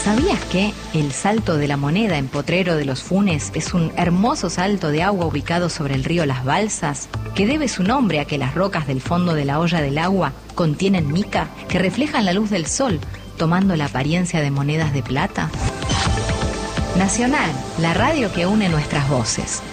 ¿Sabías que el Salto de la Moneda en Potrero de los Funes es un hermoso salto de agua ubicado sobre el río Las Balsas, que debe su nombre a que las rocas del fondo de la olla del agua contienen mica que reflejan la luz del sol, tomando la apariencia de monedas de plata? Nacional, la radio que une nuestras voces.